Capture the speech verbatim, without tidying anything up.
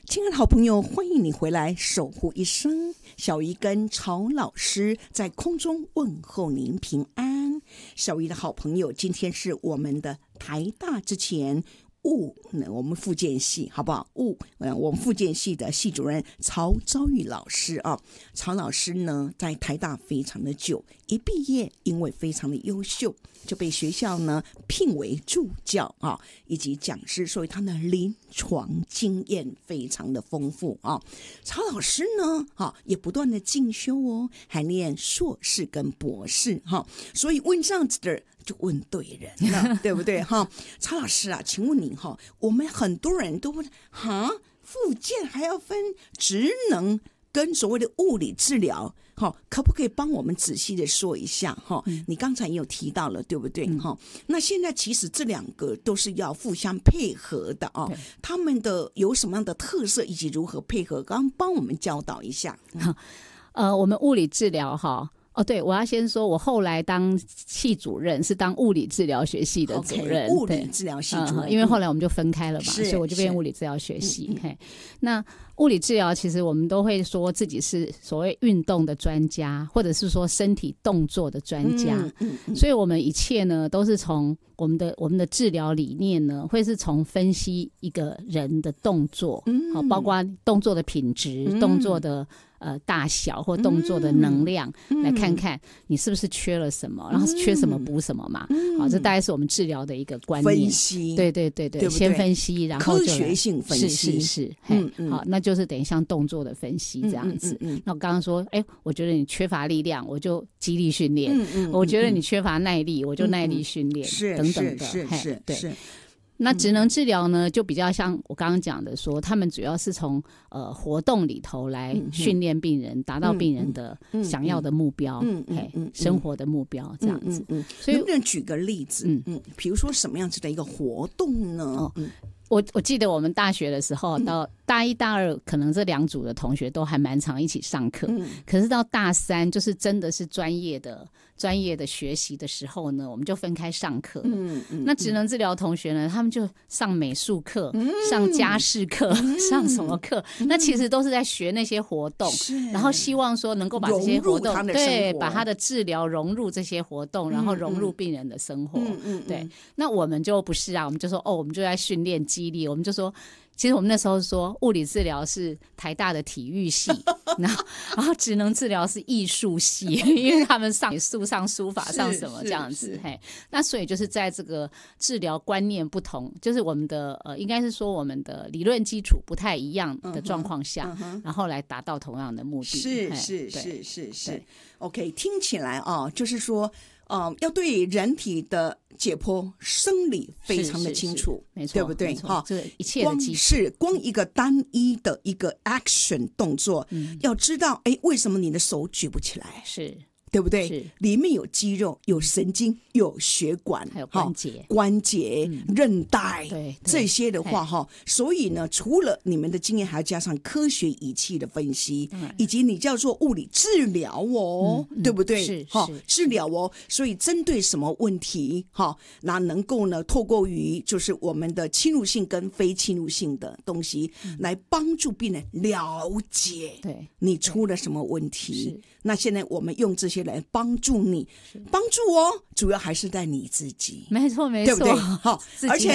亲爱的好朋友，欢迎你回来守护一生。小鱼跟曹老师在空中问候您平安。小鱼的好朋友，今天是我们的台大之前物我们复健系好不好？物我们复健系的系主任曹昭玉老师啊，曹老师呢在台大非常的久，一毕业因为非常的优秀，就被学校呢聘为助教啊，以及讲师，所以他的临床经验非常的丰富啊。曹老师呢啊也不断的进修哦，还念硕士跟博士哈、啊，所以问这样子的就问对人了，对不对哈？曹老师啊，请问您哈，我们很多人都哈复健还要分职能跟所谓的物理治疗，哈，可不可以帮我们仔细的说一下哈？嗯、你刚才也有提到了，对不对哈、嗯？那现在其实这两个都是要互相配合的啊，他们的有什么样的特色以及如何配合？刚刚帮我们教导一下。 嗯、呃，我们物理治疗哈。哦，对，我要先说，我后来当系主任是当物理治疗学系的主任， okay, 物理治疗系主任、 嗯，因为后来我们就分开了嘛，所以我就变物理治疗学系。嘿，那物理治疗其实我们都会说自己是所谓运动的专家，或者是说身体动作的专家，嗯嗯嗯、所以我们一切呢都是从我们的我们的治疗理念呢，会是从分析一个人的动作，嗯、好，包括动作的品质、嗯、动作的。呃，大小或动作的能量、嗯、来看看你是不是缺了什么、嗯、然后缺什么补什么嘛、嗯、好，这大概是我们治疗的一个观念， 分析， 对对对 对, 对, 对，先分析，然后就科学性分析， 是是是，嗯嗯，好，那就是等于像动作的分析这样子。嗯嗯嗯、那我刚刚说，哎，我觉得你缺乏力量，我就肌力训练；嗯嗯嗯、我觉得你缺乏耐力，我就耐力训练， 是、 嗯、等等的， 是是是， 对。 是那职能治疗呢，就比较像我刚刚讲的说，他们主要是从呃活动里头来训练病人，达到病人的想要的目标，嗯嗯嗯，生活的目标这样子。 嗯嗯，所以能不能举个例子？嗯嗯，比如说什么样子的一个活动呢？哦，嗯。 我我记得我们大学的时候，到大一大二可能这两组的同学都还蛮常一起上课、嗯、可是到大三就是真的是专业的专业的学习的时候呢，我们就分开上课、嗯嗯、那职能治疗同学呢，他们就上美术课、嗯、上家事课、嗯、上什么课、嗯、那其实都是在学那些活动，然后希望说能够把这些活动对把他的治疗融入这些活动，然后融入病人的生活、嗯嗯、对，那我们就不是啊，我们就说哦，我们就在训练激励，我们就说其实我们那时候说物理治疗是台大的体育系然后然后职能治疗是艺术系因为他们上美术上书法上什么这样子，嘿，那所以就是在这个治疗观念不同，就是我们的呃应该是说我们的理论基础不太一样的状况下、嗯、然后来达到同样的目的， 是是是是是 OK， 听起来啊就是说呃要对人体的解剖生理非常的清楚， 没错， 对不对？ 哈，这一切的基础是光一个单一的一个 action 动作、嗯、要知道哎，为什么你的手举不起来， 是对不对？里面有肌肉，有神经，有血管， 还有关节、 关节、嗯、韧带， 对这些的话哈，所以呢，除了你们的经验，还要加上科学仪器的分析，嗯、以及你叫做物理治疗哦，嗯、对不对？ 是哈，治疗哦，所以针对什么问题哈，那能够呢，透过于就是我们的侵入性跟非侵入性的东西，嗯、来帮助病人了解， 对你出了什么问题。那现在我们用这些来帮助你，帮助哦，主要还是在你自己， 没错没错， 对不对？好，而且